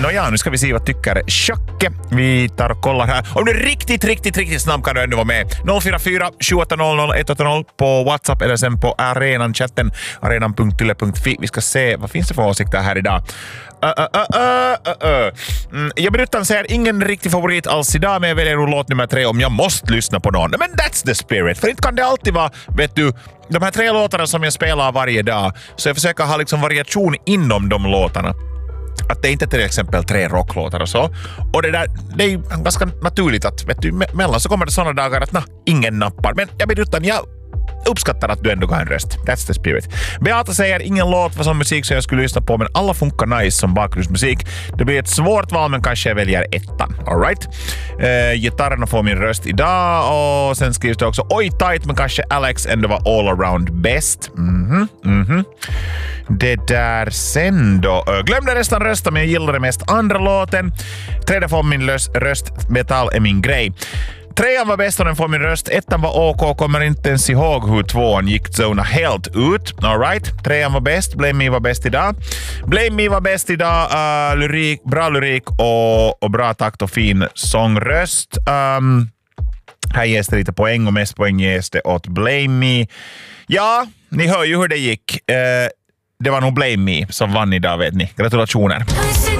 Nåja, nu ska vi se vad tycker Tjocke. Vi tar och kollar här. Om du är riktigt snabb kan du ännu vara med. 044 780 180 på WhatsApp eller sen på arenan-chatten arenan.yle.fi. Vi ska se, vad finns det för åsikter här idag? Jag berättar säger ingen riktig favorit alls idag, men jag väljer nog låt nummer 3 om jag måste lyssna på någon. Men that's the spirit. För inte kan det alltid vara, vet du, de här 3 låtarna som jag spelar varje dag, så jag försöker ha liksom variation inom de låtarna. Att det inte är till exempel 3 rocklåtar och så. Och det är ganska naturligt att, vet du, mellan så kommer det såna dagar att ingen nappar. Men jag uppskattar att du ändå har en röst. That's the spirit. Beata säger ingen låt för sån musik som jag skulle lyssna på, men alla funkar nice som bakgrundsmusik. Det blir ett svårt val, men kanske jag väljer ettan. All right. Gitarrerna får min röst idag, och sen skrivs det också oj tight, men kanske Alex ändå var all around best. Det där sen då. Glömde nästan rösta, men jag gillade mest andra låten. 3 får min röst. Metall är min grej. 3 var bäst och den får min röst. 1 var OK, kommer inte ens ihåg hur 2 gick zona helt ut. All right. 3 var bäst. Blame Me var bäst idag. Blame Me var bäst idag. Lyrik, bra lyrik och bra takt och fin sångröst. Här ges det lite poäng och mest poäng ges det åt Blame Me. Ja, ni hör ju hur det gick. Det var nog Blame Me som vann idag, vet ni. Gratulationer.